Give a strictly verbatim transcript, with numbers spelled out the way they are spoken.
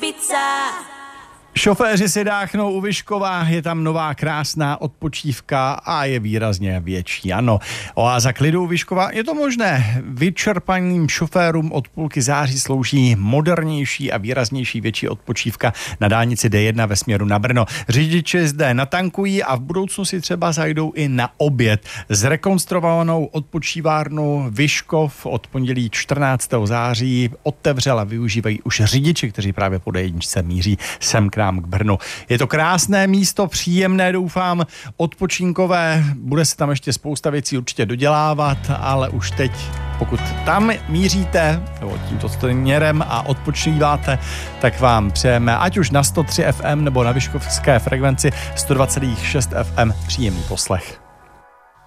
pizza. Šoféři si dáchnou u Vyškova, je tam nová krásná odpočívka a je výrazně větší, ano. Oáza klidu u Vyškova, je to možné. Vyčerpaným šoférům od půlky září slouží modernější a výraznější větší odpočívka na dálnici D jedna ve směru na Brno. Řidiči zde natankují a v budoucnu si třeba zajdou i na oběd. Zrekonstruovanou odpočívárnu Vyškov od pondělí čtrnáctého září otevřela a využívají už řidiči, kteří právě po D jedničce míří sem k nám k Brnu. Je to krásné místo, příjemné, doufám, odpočinkové, bude se tam ještě spousta věcí určitě dodělávat, ale už teď, pokud tam míříte, nebo tímto směrem a odpočíváte, tak vám přejeme, ať už na sto tři F M nebo na vyškovské frekvenci sto dva celá šest F M, příjemný poslech.